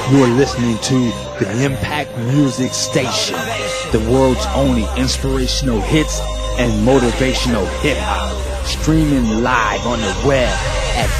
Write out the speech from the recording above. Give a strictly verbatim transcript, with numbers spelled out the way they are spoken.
You are listening to the Impact Music Station, the world's only inspirational hits and motivational hip-hop, streaming live on the web